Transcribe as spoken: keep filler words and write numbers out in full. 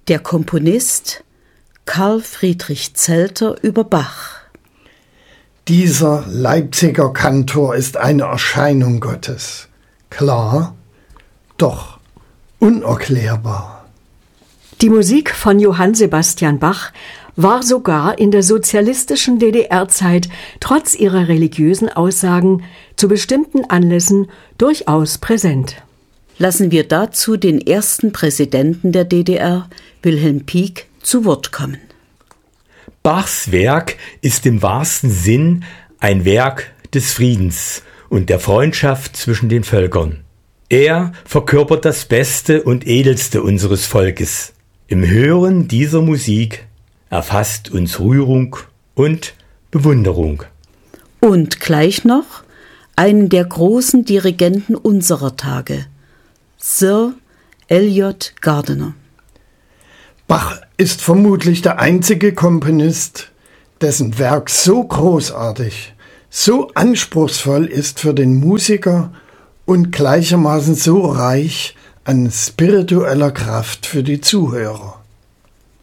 Der Komponist Karl Friedrich Zelter über Bach. Dieser Leipziger Kantor ist eine Erscheinung Gottes. Klar, doch unerklärbar. Die Musik von Johann Sebastian Bach war sogar in der sozialistischen D D R-Zeit trotz ihrer religiösen Aussagen zu bestimmten Anlässen durchaus präsent. Lassen wir dazu den ersten Präsidenten der D D R, Wilhelm Pieck, zu Wort kommen. Bachs Werk ist im wahrsten Sinn ein Werk des Friedens und der Freundschaft zwischen den Völkern. Er verkörpert das Beste und Edelste unseres Volkes. Im Hören dieser Musik erfasst uns Rührung und Bewunderung. Und gleich noch einen der großen Dirigenten unserer Tage, Sir Elliot Gardiner. Bach ist vermutlich der einzige Komponist, dessen Werk so großartig, so anspruchsvoll ist für den Musiker und gleichermaßen so reich an spiritueller Kraft für die Zuhörer.